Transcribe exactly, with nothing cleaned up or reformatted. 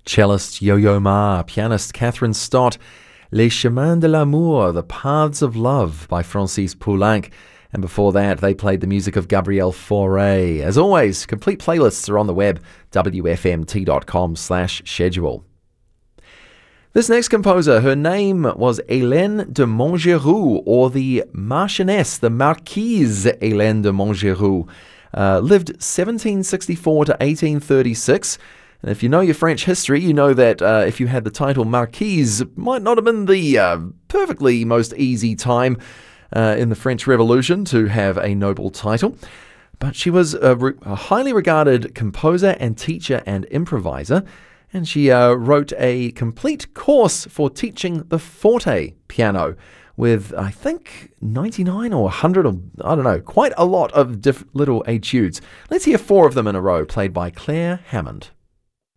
Cellist Yo-Yo Ma, pianist Catherine Stott, Les Chemins de l'Amour, The Paths of Love by Francis Poulenc, and before that they played the music of Gabrielle Fauré. As always, complete playlists are on the web, w f m t dot com slash schedule. This next composer, her name was Hélène de Montgeroux, or the Marchioness, the Marquise Hélène de Montgeroux, uh, lived seventeen sixty-four to eighteen thirty-six. And if you know your French history, you know that uh, if you had the title Marquise, it might not have been the uh, perfectly most easy time uh, in the French Revolution to have a noble title. But she was a, re- a highly regarded composer and teacher and improviser, and she uh, wrote a complete course for teaching the forte piano with, I think, ninety-nine or one hundred, or I don't know, quite a lot of diff- little etudes. Let's hear four of them in a row, played by Claire Hammond.